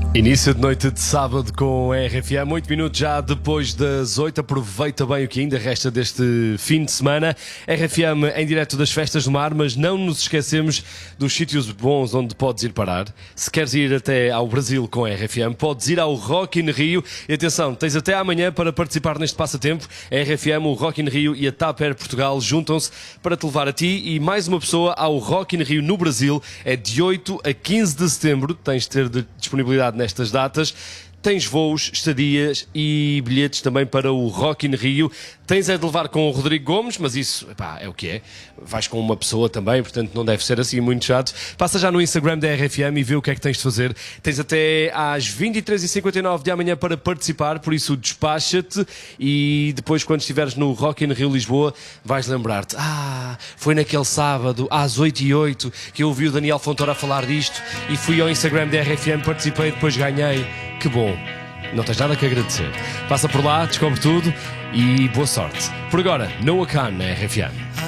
Início de noite de sábado com a RFM, 8 minutos já depois das 8. Aproveita bem o que ainda resta deste fim de semana. RFM em direto das Festas do Mar, mas não nos esquecemos dos sítios bons onde podes ir parar. Se queres ir até ao Brasil com a RFM, podes ir ao Rock in Rio. E atenção, tens até amanhã para participar neste passatempo. A RFM, o Rock in Rio e a TAP Air Portugal juntam-se para te levar a ti e mais uma pessoa ao Rock in Rio no Brasil. É de 8 a 15 de setembro. Tens de ter disponibilidade nestas datas. Tens voos, estadias e bilhetes também para o Rock in Rio. Tens é de levar com o Rodrigo Gomes, mas isso é o que é. Vais com uma pessoa também, portanto não deve ser assim muito chato. Passa já no Instagram da RFM e vê o que é que tens de fazer. Tens até às 23h59 de amanhã para participar, por isso despacha-te e depois quando estiveres no Rock in Rio Lisboa vais lembrar-te: foi naquele sábado às 8h08 que eu ouvi o Daniel Fontoura a falar disto e fui ao Instagram da RFM, participei e depois ganhei. Que bom, não tens nada que agradecer. Passa por lá, descobre tudo e boa sorte. Por agora, Noah Kahan na RFM.